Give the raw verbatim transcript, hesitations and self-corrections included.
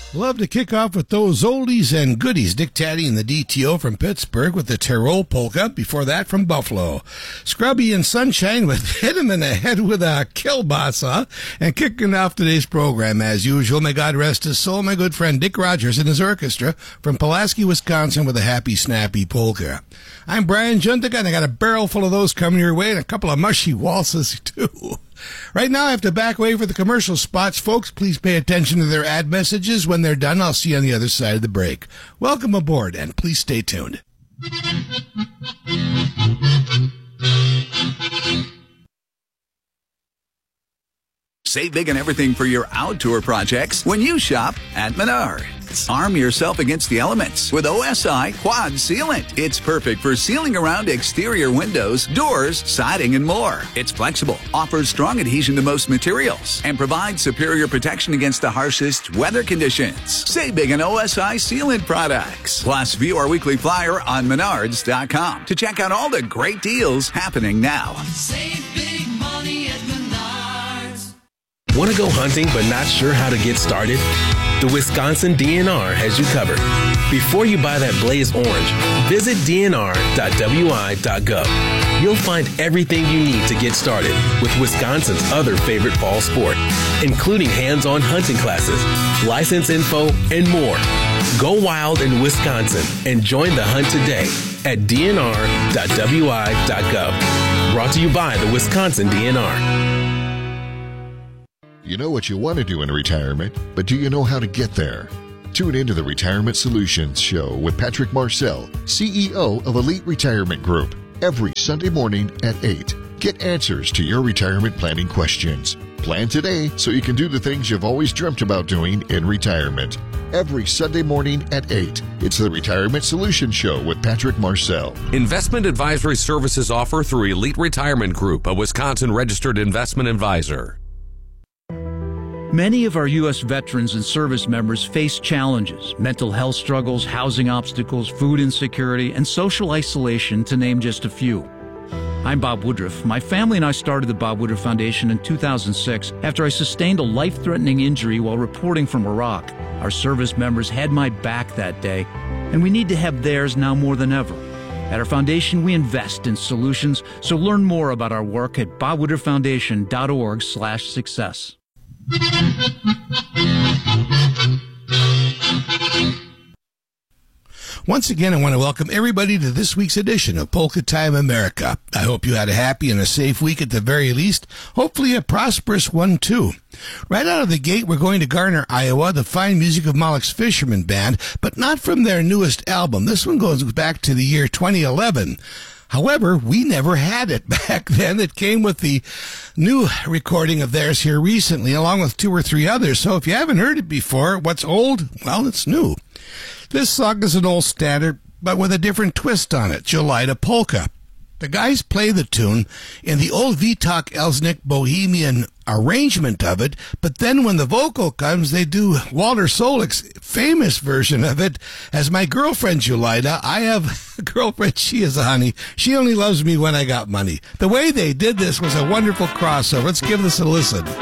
Love to kick off with those oldies and goodies. Dick Taddy and the D T O from Pittsburgh with the Tyrol Polka. Before that, from Buffalo, Scrubby and Sunshine with Hit 'em in the Head with a Kielbasa. And kicking off today's program, as usual, may God rest his soul, my good friend Dick Rogers and his orchestra from Pulaski, Wisconsin with a Happy Snappy Polka. I'm Brian Juntica, and I got a barrel full of those coming your way and a couple of mushy waltzes, too. Right now, I have to back away for the commercial spots. Folks, please pay attention to their ad messages. When they're done, I'll see you on the other side of the break. Welcome aboard, and please stay tuned. Save big on everything for your outdoor projects when you shop at Menards. Arm yourself against the elements with O S I Quad Sealant. It's perfect for sealing around exterior windows, doors, siding, and more. It's flexible, offers strong adhesion to most materials, and provides superior protection against the harshest weather conditions. Save big on O S I Sealant products. Plus, view our weekly flyer on menards dot com to check out all the great deals happening now. Save big money at Menards. Want to go hunting but not sure how to get started? The Wisconsin D N R has you covered. Before you buy that Blaze Orange, visit d n r dot w i dot gov. You'll find everything you need to get started with Wisconsin's other favorite fall sport, including hands-on hunting classes, license info, and more. Go wild in Wisconsin and join the hunt today at d n r dot w i dot gov. Brought to you by the Wisconsin D N R. You know what you want to do in retirement, but do you know how to get there? Tune into the Retirement Solutions Show with Patrick Marcel, C E O of Elite Retirement Group, every Sunday morning at eight. Get answers to your retirement planning questions. Plan today so you can do the things you've always dreamt about doing in retirement. Every Sunday morning at eight. It's the Retirement Solutions Show with Patrick Marcel. Investment advisory services offered through Elite Retirement Group, a Wisconsin-registered investment advisor. Many of our U S veterans and service members face challenges, mental health struggles, housing obstacles, food insecurity, and social isolation, to name just a few. I'm Bob Woodruff. My family and I started the Bob Woodruff Foundation in two thousand six after I sustained a life-threatening injury while reporting from Iraq. Our service members had my back that day, and we need to have theirs now more than ever. At our foundation, we invest in solutions, so learn more about our work at bob woodruff foundation dot org slash success. Once again, I want to welcome everybody to this week's edition of Polka Time America. I hope you had a happy and a safe week at the very least. Hopefully a prosperous one, too. Right out of the gate, we're going to Garner, Iowa, the fine music of Moloch's Fisherman Band, but not from their newest album. This one goes back to the year twenty eleven. However, we never had it back then. It came with the new recording of theirs here recently, along with two or three others. So if you haven't heard it before, what's old? Well, it's new. This song is an old standard, but with a different twist on it, Jelita Polka. The guys play the tune in the old Vitok Elsnik Bohemian arrangement of it, but then when the vocal comes, they do Walter Solik's famous version of it as My Girlfriend Jelita. I have a girlfriend, she is a honey. She only loves me when I got money. The way they did this was a wonderful crossover. Let's give this a listen.